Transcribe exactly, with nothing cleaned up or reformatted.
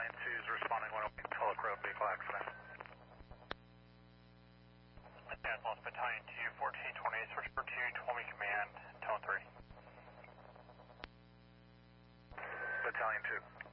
Battalion two is responding one oh eight Tulloch Road vehicle accident. Lieutenant Lost Battalion two, fourteen twenty, switch for two, twelve me command, tone three. Battalion two.